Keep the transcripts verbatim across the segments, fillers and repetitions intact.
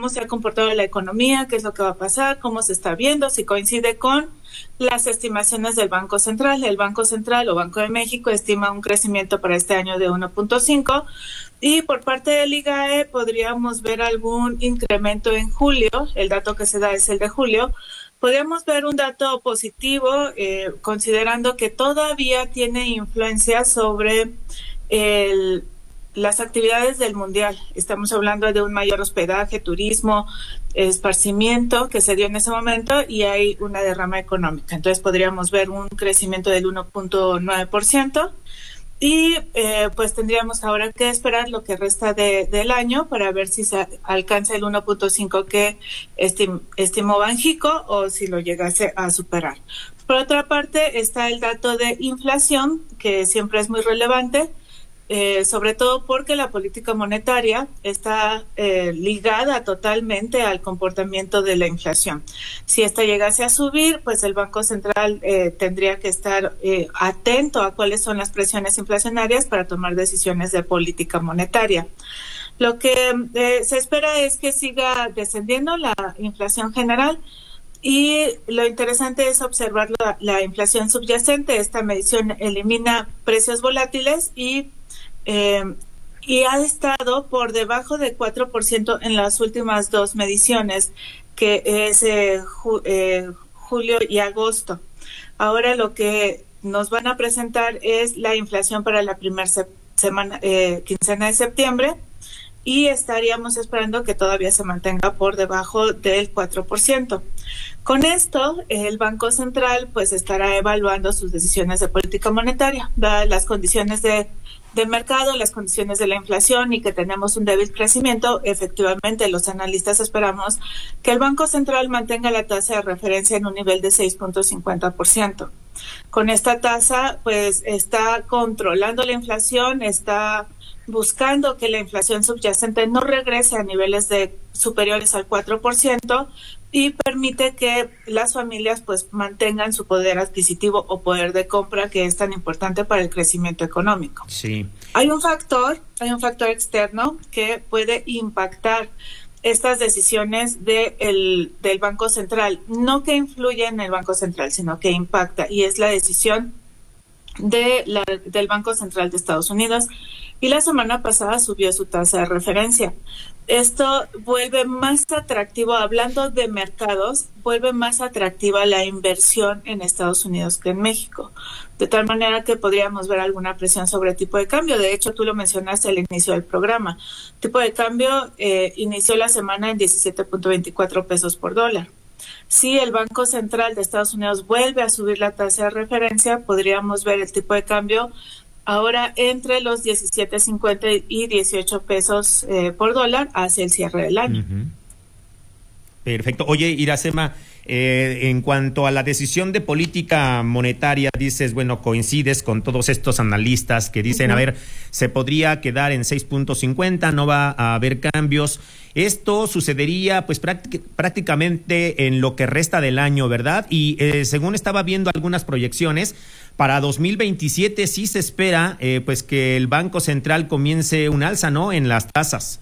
cómo se ha comportado la economía, qué es lo que va a pasar, cómo se está viendo, si coincide con las estimaciones del Banco Central. El Banco Central o Banco de México estima un crecimiento para este año de uno punto cinco y por parte del I G A E podríamos ver algún incremento en julio. El dato que se da es el de julio. Podríamos ver un dato positivo, eh, considerando que todavía tiene influencia sobre el, las actividades del Mundial. Estamos hablando de un mayor hospedaje, turismo, esparcimiento que se dio en ese momento y hay una derrama económica. Entonces podríamos ver un crecimiento del uno punto nueve por ciento. Y eh, pues tendríamos ahora que esperar lo que resta de, del año para ver si se alcanza el uno punto cinco que estim, estimó Banjico o si lo llegase a superar. Por otra parte está el dato de inflación, que siempre es muy relevante, eh, sobre todo porque la política monetaria está eh, ligada totalmente al comportamiento de la inflación. Si esta llegase a subir, pues el Banco Central eh, tendría que estar eh, atento a cuáles son las presiones inflacionarias para tomar decisiones de política monetaria. Lo que eh, se espera es que siga descendiendo la inflación general. Y lo interesante es observar la, la inflación subyacente. Esta medición elimina precios volátiles y, eh, y ha estado por debajo de cuatro por ciento en las últimas dos mediciones, que es eh, ju, eh, julio y agosto. Ahora lo que nos van a presentar es la inflación para la primera se, semana, eh, quincena de septiembre. Y estaríamos esperando que todavía se mantenga por debajo del cuatro por ciento. Con esto, el Banco Central pues estará evaluando sus decisiones de política monetaria, dadas las condiciones de, de mercado, las condiciones de la inflación y que tenemos un débil crecimiento. Efectivamente, los analistas esperamos que el Banco Central mantenga la tasa de referencia en un nivel de seis punto cincuenta por ciento. Con esta tasa, pues está controlando la inflación, está buscando que la inflación subyacente no regrese a niveles de superiores al cuatro por ciento y permite que las familias pues mantengan su poder adquisitivo o poder de compra, que es tan importante para el crecimiento económico. Sí. Hay un factor, hay un factor externo que puede impactar estas decisiones de el, del Banco Central, no que influye en el Banco Central, sino que impacta, y es la decisión de la, del Banco Central de Estados Unidos, y la semana pasada subió su tasa de referencia. Esto vuelve más atractivo, hablando de mercados, vuelve más atractiva la inversión en Estados Unidos que en México, de tal manera que podríamos ver alguna presión sobre el tipo de cambio. De hecho, tú lo mencionaste al inicio del programa. El tipo de cambio eh, inició la semana en diecisiete punto veinticuatro pesos por dólar. Si el Banco Central de Estados Unidos vuelve a subir la tasa de referencia, podríamos ver el tipo de cambio ahora entre los diecisiete cincuenta y dieciocho pesos eh, por dólar hacia el cierre del año. Uh-huh. Perfecto. Oye, Iracema, eh, en cuanto a la decisión de política monetaria, dices, bueno, coincides con todos estos analistas que dicen, uh-huh. a ver, se podría quedar en seis punto cincuenta, no va a haber cambios. Esto sucedería pues práctic- prácticamente en lo que resta del año, ¿verdad? Y eh, según estaba viendo algunas proyecciones, para dos mil veintisiete sí se espera eh, pues que el Banco Central comience un alza, ¿no?, en las tasas.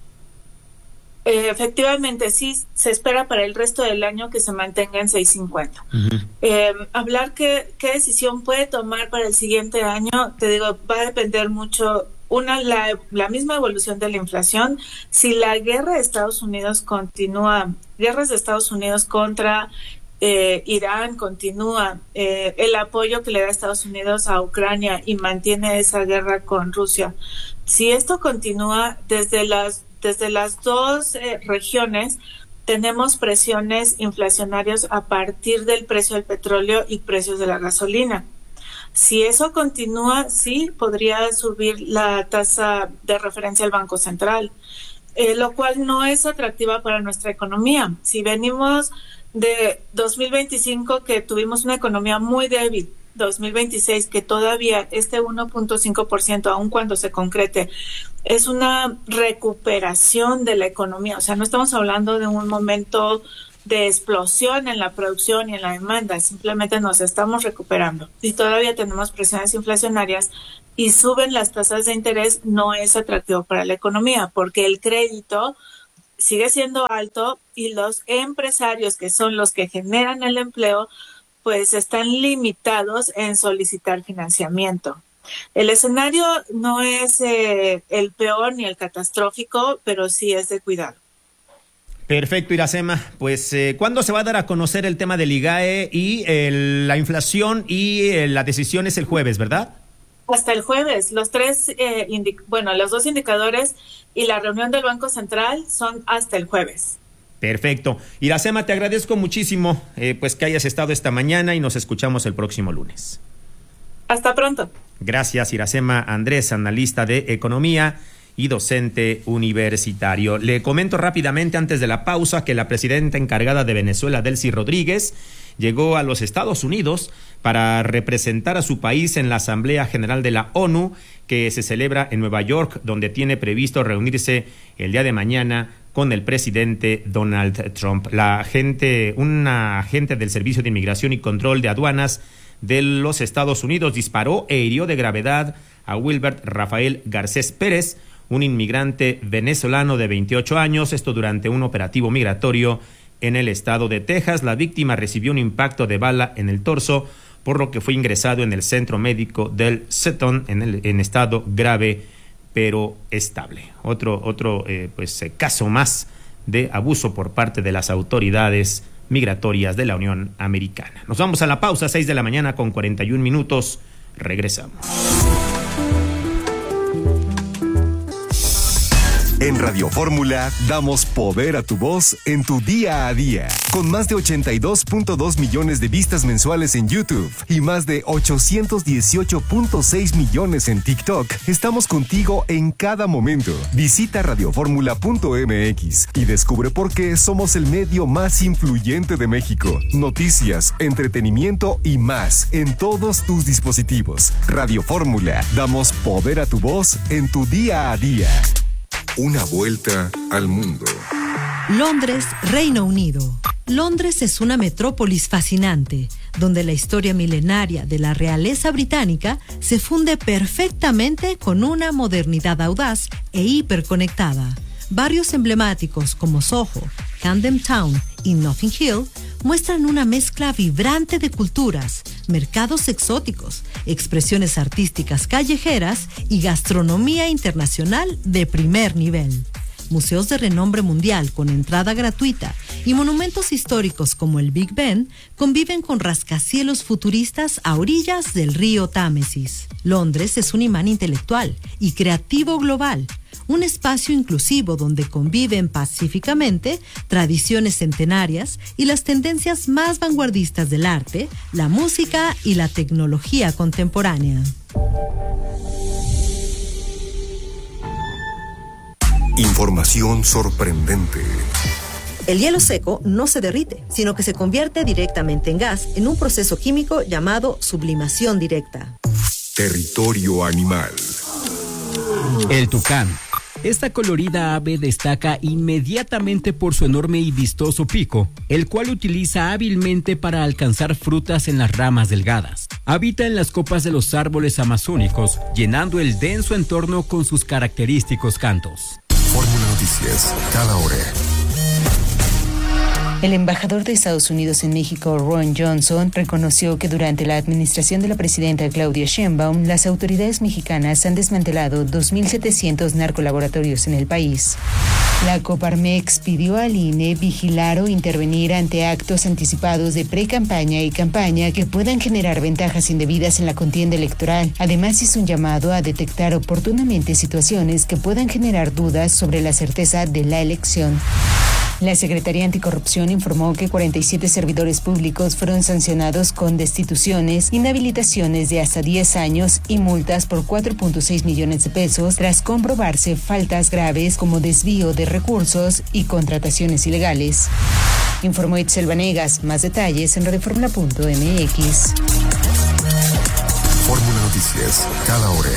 Eh, efectivamente, sí, se espera para el resto del año que se mantenga en seis cincuenta. Uh-huh. Eh, hablar qué, qué decisión puede tomar para el siguiente año, te digo, va a depender mucho. Una, la, la misma evolución de la inflación. Si la guerra de Estados Unidos continúa, guerras de Estados Unidos contra eh, Irán continúa, eh, el apoyo que le da Estados Unidos a Ucrania y mantiene esa guerra con Rusia. Si esto continúa, desde las, desde las dos eh, regiones tenemos presiones inflacionarias a partir del precio del petróleo y precios de la gasolina. Si eso continúa, sí, podría subir la tasa de referencia del Banco Central, eh, lo cual no es atractiva para nuestra economía. Si venimos de dos mil veinticinco, que tuvimos una economía muy débil, dos mil veintiséis, que todavía este uno punto cinco por ciento, aun cuando se concrete, es una recuperación de la economía. O sea, no estamos hablando de un momento de explosión en la producción y en la demanda, simplemente nos estamos recuperando y todavía tenemos presiones inflacionarias y suben las tasas de interés. No es atractivo para la economía porque el crédito sigue siendo alto y los empresarios, que son los que generan el empleo, pues están limitados en solicitar financiamiento. El escenario no es eh, el peor ni el catastrófico, pero sí es de cuidado. Perfecto, Iracema. Pues, eh, ¿cuándo se va a dar a conocer el tema del I G A E y el, la inflación y eh, la decisión es el jueves, verdad? Hasta el jueves. Los tres, eh, indi- bueno, los dos indicadores y la reunión del Banco Central son hasta el jueves. Perfecto. Iracema, te agradezco muchísimo eh, pues que hayas estado esta mañana y nos escuchamos el próximo lunes. Hasta pronto. Gracias, Iracema Andrés, analista de economía y docente universitario. Le comento rápidamente antes de la pausa que la presidenta encargada de Venezuela, Delcy Rodríguez, llegó a los Estados Unidos para representar a su país en la Asamblea General de la ONU, que se celebra en Nueva York, donde tiene previsto reunirse el día de mañana con el presidente Donald Trump. La agente, una agente del Servicio de Inmigración y Control de Aduanas de los Estados Unidos disparó e hirió de gravedad a Wilbert Rafael Garcés Pérez, un inmigrante venezolano de veintiocho años, esto durante un operativo migratorio en el estado de Texas. La víctima recibió un impacto de bala en el torso, por lo que fue ingresado en el centro médico del Seton en, el, en estado grave pero estable. Otro, otro eh, pues, eh, caso más de abuso por parte de las autoridades migratorias de la Unión Americana. Nos vamos a la pausa, seis de la mañana con cuarenta y un minutos. Regresamos. En Radio Fórmula damos poder a tu voz en tu día a día. Con más de ochenta y dos punto dos millones de vistas mensuales en YouTube y más de ochocientos dieciocho punto seis millones en TikTok, estamos contigo en cada momento. Visita radioformula punto m x y descubre por qué somos el medio más influyente de México. Noticias, entretenimiento y más en todos tus dispositivos. Radio Fórmula, damos poder a tu voz en tu día a día. Una vuelta al mundo. Londres, Reino Unido. Londres es una metrópolis fascinante, donde la historia milenaria de la realeza británica se funde perfectamente con una modernidad audaz e hiperconectada. Barrios emblemáticos como Soho, Camden Town y Notting Hill muestran una mezcla vibrante de culturas, mercados exóticos, expresiones artísticas callejeras y gastronomía internacional de primer nivel. Museos de renombre mundial con entrada gratuita y monumentos históricos como el Big Ben conviven con rascacielos futuristas a orillas del río Támesis. Londres es un imán intelectual y creativo global, un espacio inclusivo donde conviven pacíficamente tradiciones centenarias y las tendencias más vanguardistas del arte, la música y la tecnología contemporánea. Información sorprendente. El hielo seco no se derrite, sino que se convierte directamente en gas en un proceso químico llamado sublimación directa. Territorio animal. El tucán. Esta colorida ave destaca inmediatamente por su enorme y vistoso pico, el cual utiliza hábilmente para alcanzar frutas en las ramas delgadas. Habita en las copas de los árboles amazónicos, llenando el denso entorno con sus característicos cantos. Fórmula Noticias, cada hora. El embajador de Estados Unidos en México, Ron Johnson, reconoció que durante la administración de la presidenta Claudia Sheinbaum, las autoridades mexicanas han desmantelado dos mil setecientos narcolaboratorios en el país. La Coparmex pidió al I N E vigilar o intervenir ante actos anticipados de pre-campaña y campaña que puedan generar ventajas indebidas en la contienda electoral. Además, hizo un llamado a detectar oportunamente situaciones que puedan generar dudas sobre la certeza de la elección. La Secretaría Anticorrupción informó que cuarenta y siete servidores públicos fueron sancionados con destituciones, inhabilitaciones de hasta diez años y multas por cuatro punto seis millones de pesos tras comprobarse faltas graves como desvío de recursos y contrataciones ilegales. Informó Itzel Vanegas. Más detalles en radioformula punto m x. Fórmula Noticias, cada hora.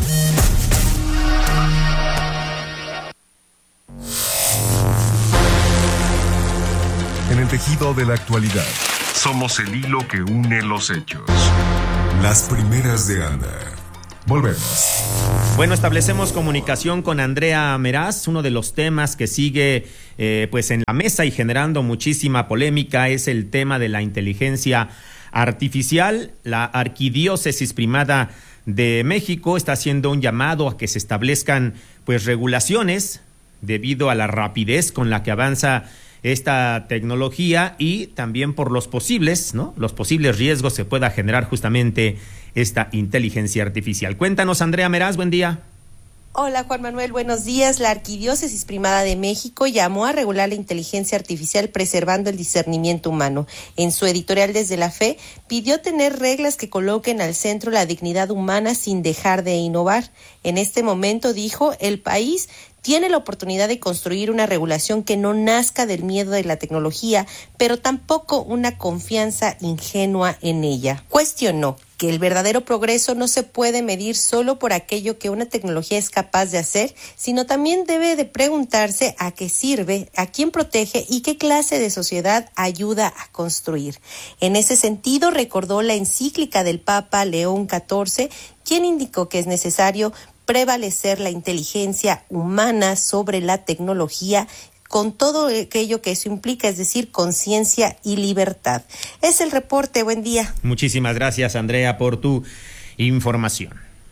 En el tejido de la actualidad, somos el hilo que une los hechos. Las primeras de Ana. Volvemos. Bueno, establecemos comunicación con Andrea Meraz. Uno de los temas que sigue eh, pues en la mesa y generando muchísima polémica es el tema de la inteligencia artificial. La Arquidiócesis Primada de México está haciendo un llamado a que se establezcan pues regulaciones debido a la rapidez con la que avanza esta tecnología y también por los posibles, ¿no? Los posibles riesgos que pueda generar justamente esta inteligencia artificial. Cuéntanos, Andrea Meraz, buen día. Hola, Juan Manuel, buenos días. La Arquidiócesis Primada de México llamó a regular la inteligencia artificial preservando el discernimiento humano. En su editorial Desde la Fe, pidió tener reglas que coloquen al centro la dignidad humana sin dejar de innovar. En este momento, dijo, el país tiene la oportunidad de construir una regulación que no nazca del miedo de la tecnología, pero tampoco una confianza ingenua en ella. Cuestionó que el verdadero progreso no se puede medir solo por aquello que una tecnología es capaz de hacer, sino también debe de preguntarse a qué sirve, a quién protege y qué clase de sociedad ayuda a construir. En ese sentido, recordó la encíclica del Papa León catorce, quien indicó que es necesario prevalecer la inteligencia humana sobre la tecnología con todo aquello que eso implica, es decir, conciencia y libertad. Es el reporte, buen día. Muchísimas gracias, Andrea, por tu información.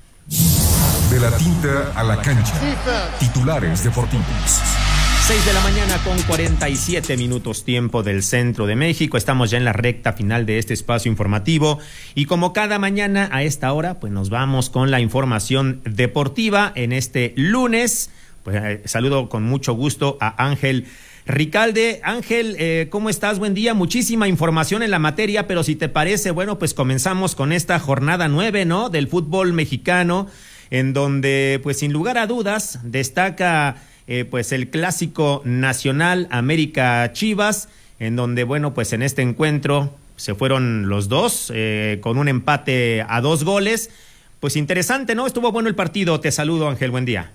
De la tinta a la cancha, titulares deportivos. seis de la mañana con cuarenta y siete minutos tiempo del centro de México. Estamos ya en la recta final de este espacio informativo y como cada mañana a esta hora, pues nos vamos con la información deportiva en este lunes. Pues eh, saludo con mucho gusto a Ángel Ricalde. Ángel, eh, ¿cómo estás? Buen día. Muchísima información en la materia, pero si te parece, bueno, pues comenzamos con esta jornada nueve, ¿no? Del fútbol mexicano, en donde, pues sin lugar a dudas, destaca eh, pues el clásico nacional América Chivas, en donde, bueno, pues en este encuentro se fueron los dos, eh, con un empate a dos goles. Pues interesante, ¿no? Estuvo bueno el partido. Te saludo, Ángel. Buen día.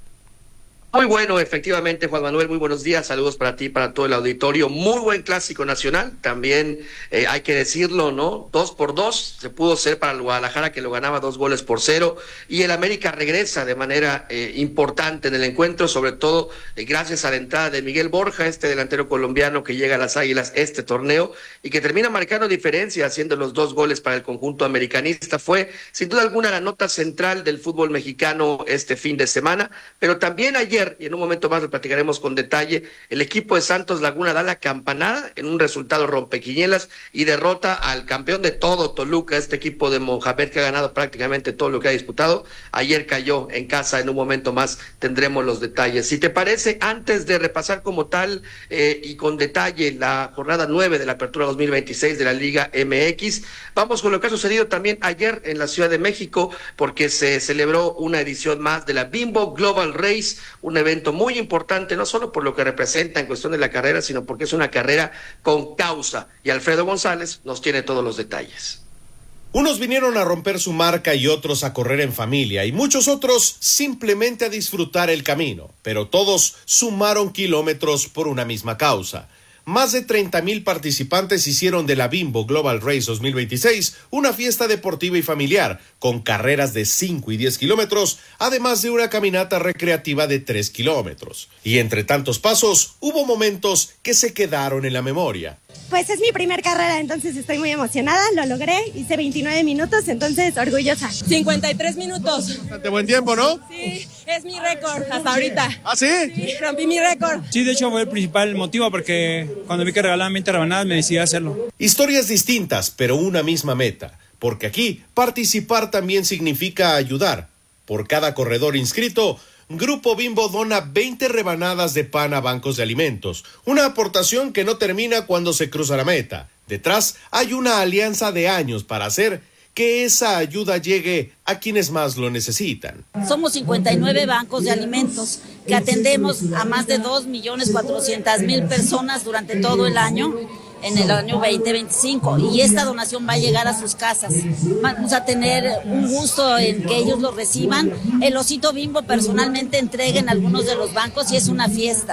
Muy bueno, efectivamente, Juan Manuel, muy buenos días, saludos para ti, para todo el auditorio, muy buen clásico nacional, también eh, hay que decirlo, ¿no? Dos por dos, se pudo ser para el Guadalajara que lo ganaba dos goles por cero, y el América regresa de manera eh, importante en el encuentro, sobre todo eh, gracias a la entrada de Miguel Borja, este delantero colombiano que llega a las Águilas este torneo, y que termina marcando diferencia, haciendo los dos goles para el conjunto americanista. Fue, sin duda alguna, la nota central del fútbol mexicano este fin de semana, pero también ayer, y en un momento más lo platicaremos con detalle, el equipo de Santos Laguna da la campanada en un resultado rompequinielas y derrota al campeón de todo, Toluca, este equipo de Mohamed que ha ganado prácticamente todo lo que ha disputado. Ayer cayó en casa, en un momento más tendremos los detalles. Si te parece, antes de repasar como tal eh, y con detalle la jornada nueve de la apertura dos mil veintiséis de la Liga M X, vamos con lo que ha sucedido también ayer en la Ciudad de México, porque se celebró una edición más de la Bimbo Global Race, un evento muy importante, no solo por lo que representa en cuestión de la carrera, sino porque es una carrera con causa. Y Alfredo González nos tiene todos los detalles. Unos vinieron a romper su marca y otros a correr en familia, y muchos otros simplemente a disfrutar el camino, pero todos sumaron kilómetros por una misma causa. Más de treinta mil participantes hicieron de la Bimbo Global Race dos mil veintiséis una fiesta deportiva y familiar, con carreras de cinco y diez kilómetros, además de una caminata recreativa de tres kilómetros. Y entre tantos pasos, hubo momentos que se quedaron en la memoria. Pues es mi primer carrera, entonces estoy muy emocionada, lo logré, hice veintinueve minutos, entonces orgullosa. cincuenta y tres minutos. De buen tiempo, ¿no? Sí, es mi récord hasta ahorita. ¿Ah, sí? Sí, rompí mi récord. Sí, de hecho fue el principal motivo, porque cuando vi que regalaban veinte rebanadas me decidí a hacerlo. Historias distintas, pero una misma meta, porque aquí participar también significa ayudar. Por cada corredor inscrito, Grupo Bimbo dona veinte rebanadas de pan a bancos de alimentos, una aportación que no termina cuando se cruza la meta. Detrás hay una alianza de años para hacer que esa ayuda llegue a quienes más lo necesitan. Somos cincuenta y nueve bancos de alimentos que atendemos a más de dos millones cuatrocientas mil personas durante todo el año, en el año veinte veinticinco, y esta donación va a llegar a sus casas. Vamos a tener un gusto en que ellos lo reciban. El osito Bimbo personalmente entrega en algunos de los bancos y es una fiesta.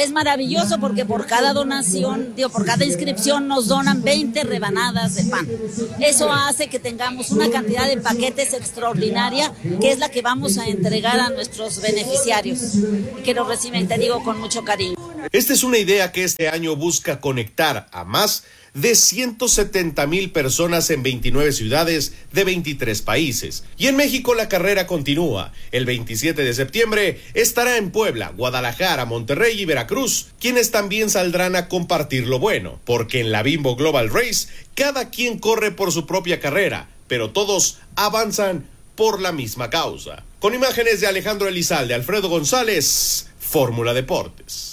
es maravilloso porque por cada donación, digo, por cada inscripción nos donan veinte rebanadas de pan. Eso hace que tengamos una cantidad de paquetes extraordinaria, que es la que vamos a entregar a nuestros beneficiarios y que nos reciben, te digo, con mucho cariño. Esta es una idea que este año busca conectar a más de ciento setenta mil personas en veintinueve ciudades de veintitrés países. Y en México la carrera continúa. El veintisiete de septiembre estará en Puebla, Guadalajara, Monterrey y Veracruz, quienes también saldrán a compartir lo bueno, porque en la Bimbo Global Race cada quien corre por su propia carrera, pero todos avanzan por la misma causa. Con imágenes de Alejandro Elizalde, Alfredo González, Fórmula Deportes.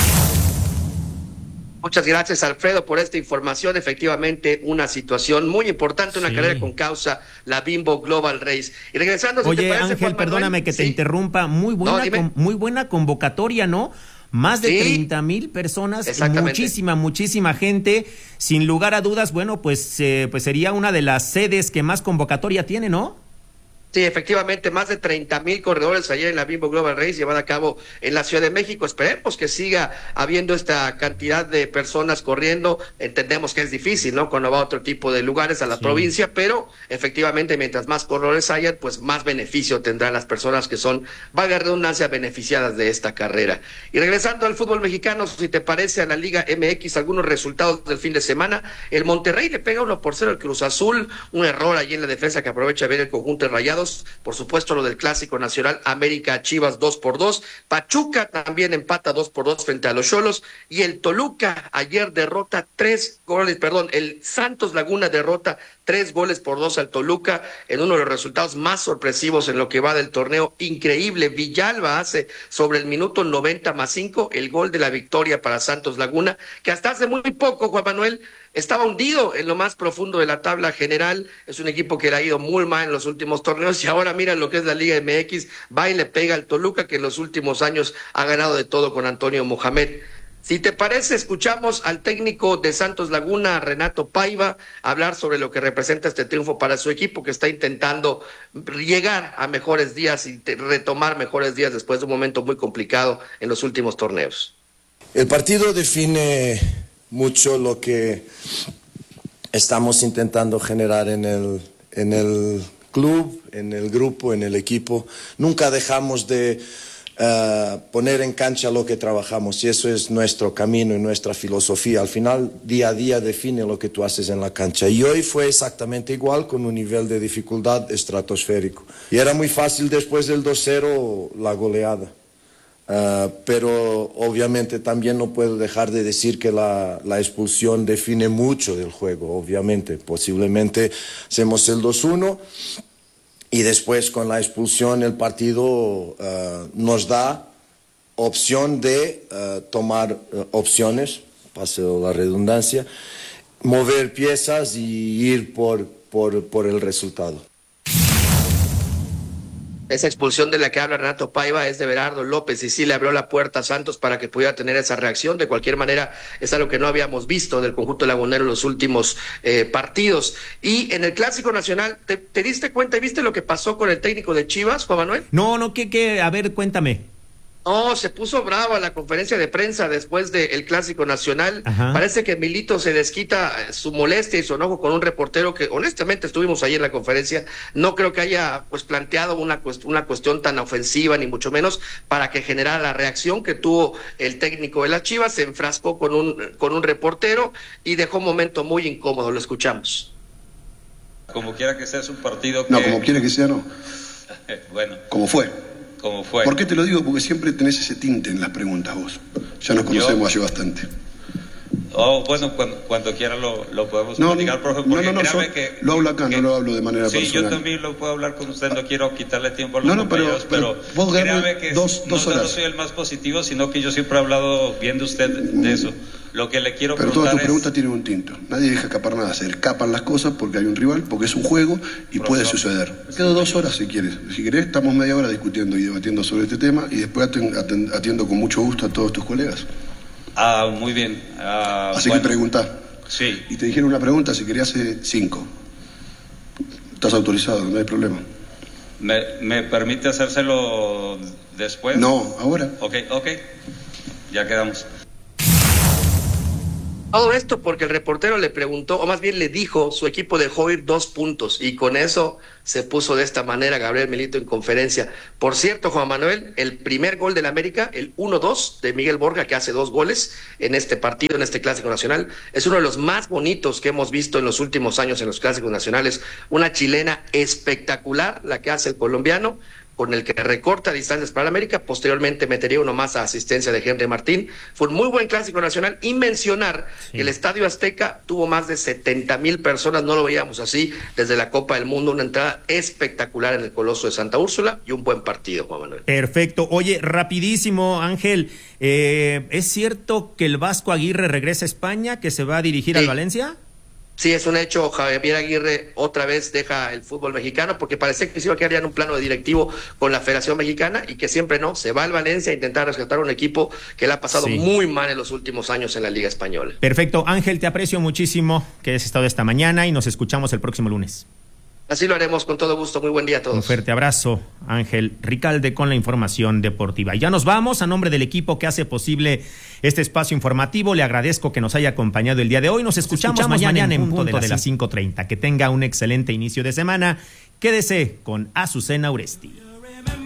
Muchas gracias, Alfredo, por esta información. Efectivamente, una situación muy importante, una sí. carrera con causa, la Bimbo Global Race. Y regresando, si Oye, te parece, Ángel, Juan perdóname Manuel, que te sí. interrumpa. Muy buena, No, con, muy buena convocatoria, ¿no? Más de sí. treinta mil personas, muchísima, muchísima gente. Sin lugar a dudas, bueno, pues, eh, pues sería una de las sedes que más convocatoria tiene, ¿no? Sí, efectivamente, más de treinta mil corredores ayer en la Bimbo Global Race llevada a cabo en la Ciudad de México. Esperemos que siga habiendo esta cantidad de personas corriendo. Entendemos que es difícil, ¿no? Cuando va a otro tipo de lugares, a la sí. provincia, pero efectivamente mientras más corredores hayan, pues más beneficio tendrán las personas que son, valga la redundancia, beneficiadas de esta carrera. Y regresando al fútbol mexicano, si te parece, a la Liga M X, algunos resultados del fin de semana. El Monterrey le pega uno por cero al Cruz Azul, un error allí en la defensa que aprovecha bien el conjunto de Rayados. Por supuesto, lo del Clásico Nacional, América Chivas dos por dos, Pachuca también empata dos por dos frente a los Xolos, y el Toluca ayer derrota tres goles, perdón, el Santos Laguna derrota tres goles por dos al Toluca en uno de los resultados más sorpresivos en lo que va del torneo. Increíble, Villalba hace sobre el minuto noventa más cinco el gol de la victoria para Santos Laguna, que hasta hace muy poco, Juan Manuel, estaba hundido en lo más profundo de la tabla general. Es un equipo que le ha ido muy mal en los últimos torneos y ahora mira lo que es la Liga M X, va y le pega al Toluca, que en los últimos años ha ganado de todo con Antonio Mohamed. Si te parece, escuchamos al técnico de Santos Laguna, Renato Paiva, hablar sobre lo que representa este triunfo para su equipo, que está intentando llegar a mejores días y retomar mejores días después de un momento muy complicado en los últimos torneos. El partido define mucho lo que estamos intentando generar en el, en el club, en el grupo, en el equipo. Nunca dejamos de uh, poner en cancha lo que trabajamos, y eso es nuestro camino y nuestra filosofía. Al final, día a día define lo que tú haces en la cancha, y hoy fue exactamente igual, con un nivel de dificultad estratosférico. Y era muy fácil después del dos cero la goleada. Uh, pero obviamente también no puedo dejar de decir que la, la expulsión define mucho del juego, obviamente. Posiblemente hacemos el dos uno y después con la expulsión el partido uh, nos da opción de uh, tomar uh, opciones, paso la redundancia, mover piezas y ir por, por, por el resultado. Esa expulsión de la que habla Renato Paiva es de Berardo López, y sí le abrió la puerta a Santos para que pudiera tener esa reacción. De cualquier manera, es algo que no habíamos visto del conjunto lagunero en los últimos eh, partidos. Y en el Clásico Nacional, ¿te, te diste cuenta y viste lo que pasó con el técnico de Chivas, Juan Manuel? No, no, ¿qué, qué? A ver, cuéntame. No, se puso brava la conferencia de prensa después del Clásico Nacional. Ajá. Parece que Milito se desquita su molestia y su enojo con un reportero que honestamente estuvimos ahí en la conferencia. No creo que haya pues planteado una, cuest- una cuestión tan ofensiva, ni mucho menos, para que generara la reacción que tuvo el técnico de las Chivas. Se enfrascó con un, con un reportero y dejó un momento muy incómodo. Lo escuchamos. Como quiera que sea, es un partido que... No, como quiera que sea, no. Bueno. Como fue. Como fue. ¿Por qué te lo digo? Porque siempre tenés ese tinte en las preguntas vos. Ya nos conocemos Yo... hace bastante. Oh, bueno, cuando, cuando quiera lo, lo podemos no, platicar, profe, porque no, no, no, créame que... Lo hablo acá, que, no lo hablo de manera sí, personal. Sí, yo también lo puedo hablar con usted, no quiero quitarle tiempo a los no, no, compañeros, pero, pero, pero vos créame que dos, dos no, horas. no soy el más positivo, sino que yo siempre he hablado bien de usted de eso. Lo que le quiero pero preguntar todas tus es... preguntas tienen un tinto. Nadie deja escapar nada, se escapan las cosas porque hay un rival, porque es un juego y puede suceder. Me quedo dos horas si quieres. Si querés, estamos media hora discutiendo y debatiendo sobre este tema y después atiendo con mucho gusto a todos tus colegas. Ah, muy bien. Ah, Así bueno. que preguntá. Sí. Y te dijeron una pregunta, si querías hacer cinco. Estás autorizado, no hay problema. ¿Me, me permite hacérselo después? No, ahora. Ok, ok. Ya quedamos. Todo esto porque el reportero le preguntó, o más bien le dijo, su equipo dejó ir dos puntos y con eso se puso de esta manera Gabriel Milito en conferencia. Por cierto, Juan Manuel, el primer gol del América, el uno dos de Miguel Borja, que hace dos goles en este partido, en este Clásico Nacional, es uno de los más bonitos que hemos visto en los últimos años en los Clásicos Nacionales. Una chilena espectacular, la que hace el colombiano, con el que recorta distancias para el América. Posteriormente metería uno más a asistencia de Henry Martín. Fue un muy buen Clásico Nacional. Y mencionar sí. que el Estadio Azteca tuvo más de setenta mil personas, no lo veíamos así desde la Copa del Mundo, una entrada espectacular en el Coloso de Santa Úrsula y un buen partido, Juan Manuel. Perfecto. Oye, rapidísimo, Ángel, eh, ¿es cierto que el Vasco Aguirre regresa a España, que se va a dirigir sí. al Valencia? Sí, es un hecho. Javier Aguirre otra vez deja el fútbol mexicano porque parece que se iba a quedar ya en un plano de directivo con la Federación Mexicana y que siempre no, se va al Valencia a intentar rescatar un equipo que le ha pasado sí. muy mal en los últimos años en la Liga Española. Perfecto, Ángel, te aprecio muchísimo que hayas estado esta mañana y nos escuchamos el próximo lunes. Así lo haremos, con todo gusto. Muy buen día a todos. Un fuerte abrazo, Ángel Ricalde, con la información deportiva. Y ya nos vamos. A nombre del equipo que hace posible este espacio informativo, le agradezco que nos haya acompañado el día de hoy. Nos escuchamos, escuchamos mañana, mañana en punto, punto de, de las cinco treinta. Que tenga un excelente inicio de semana. Quédese con Azucena Uresti.